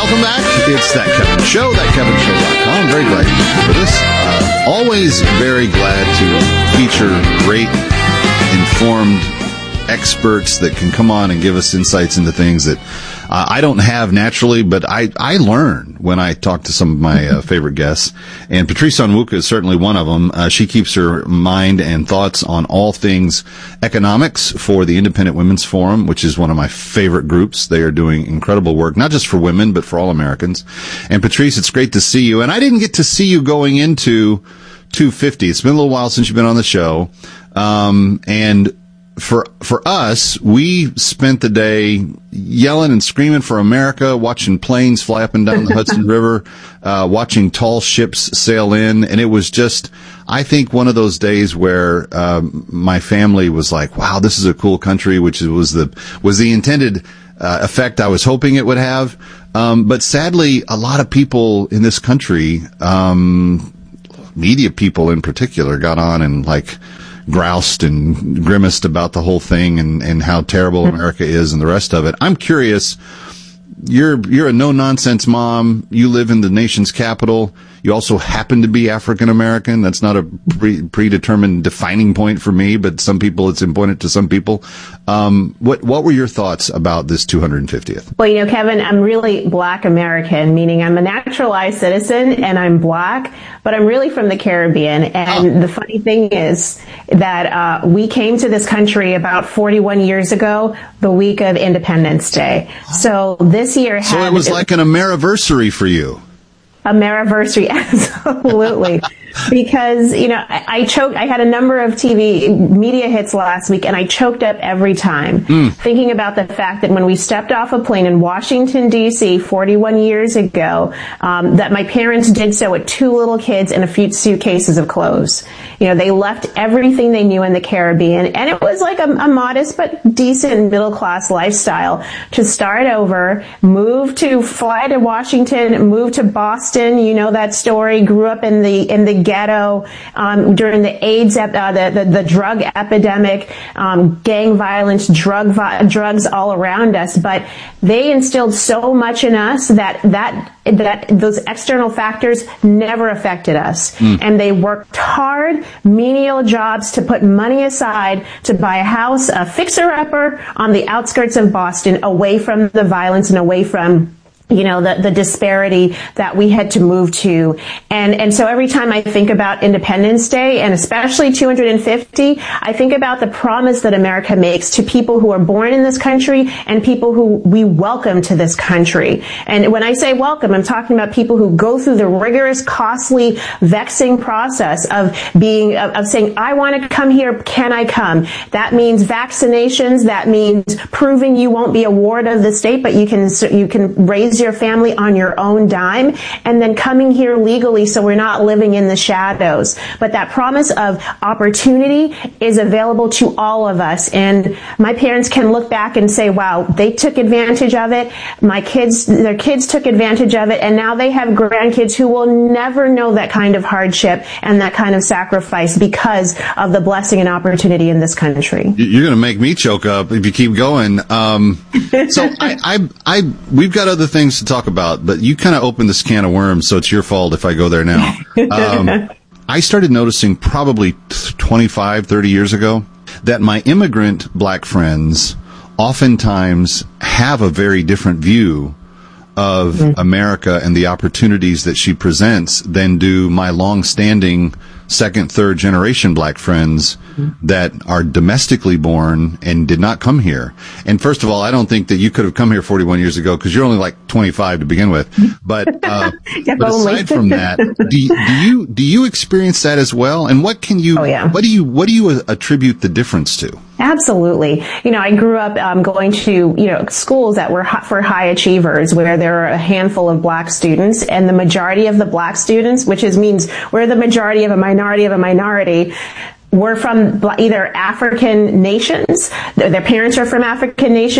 Welcome back. It's That Kevin Show, thatkevinshow.com. Very glad you're here for this. Always very glad to feature great, informed experts that can come on and give us insights into things that I don't have naturally, but I learn when I talk to some of my favorite guests. And Patrice Onwuka is certainly one of them. She keeps her mind and thoughts on all things economics for the Independent Women's Forum, which is one of my favorite groups. They are doing incredible work, not just for women, but for all Americans. And Patrice, it's great to see you. And I didn't get to see you going into 250. It's been a little while since you've been on the show. And for us, we spent the day yelling and screaming for America, watching planes fly up and down the Hudson River, watching tall ships sail in. And it was just, I think, one of those days where my family was like, wow, this is a cool country, which was the intended effect I was hoping it would have. But sadly, a lot of people in this country, media people in particular, got on and groused and grimaced about the whole thing and how terrible America is and the rest of it. I'm curious, you're a no-nonsense mom. You live in the nation's capital. You also happen to be African American. That's not a predetermined defining point for me, but some people, it's important to some people. What were your thoughts about this 250th? Well, Kevin, I'm really Black American, meaning I'm a naturalized citizen and I'm Black, but I'm really from the Caribbean. And the funny thing is that we came to this country about 41 years ago, the week of Independence Day. So this year So it was like an Ameriversary for you. Ameriversary, absolutely. Because, I had a number of TV media hits last week and I choked up every time thinking about the fact that when we stepped off a plane in Washington, D.C. 41 years ago, that my parents did so with two little kids and a few suitcases of clothes. They left everything they knew in the Caribbean, and it was like a modest but decent middle-class lifestyle to start over, fly to Washington, move to Boston. You know that story. Grew up in the ghetto during the AIDS, the drug epidemic, gang violence, drugs all around us. But they instilled so much in us that those external factors never affected us. And they worked hard, menial jobs to put money aside to buy a house, a fixer-upper on the outskirts of Boston, away from the violence and away from the disparity that we had to move to. And so every time I think about Independence Day, and especially 250, I think about the promise that America makes to people who are born in this country and people who we welcome to this country. And when I say welcome, I'm talking about people who go through the rigorous, costly, vexing process of saying, I want to come here, can I come? That means vaccinations, that means proving you won't be a ward of the state, but you can raise your family on your own dime, and then coming here legally so we're not living in the shadows. But that promise of opportunity is available to all of us. And my parents can look back and say, wow, they took advantage of it. Their kids took advantage of it. And now they have grandkids who will never know that kind of hardship and that kind of sacrifice because of the blessing and opportunity in this country. You're going to make me choke up if you keep going. So we've got other things to talk about, but you kind of opened this can of worms, so it's your fault if I go there now. I started noticing probably 25, 30 years ago that my immigrant Black friends oftentimes have a very different view of America and the opportunities that she presents than do my long-standing second, third generation Black friends that are domestically born and did not come here. And first of all, I don't think that you could have come here 41 years ago because you're only like 25 to begin with. But, but aside from that, do you experience that as well? And what do you attribute the difference to? Absolutely. I grew up going to, schools that were for high achievers where there are a handful of Black students, and the majority of the Black students, which means we're the majority of a minority, were from either African nations, their parents are from African nations,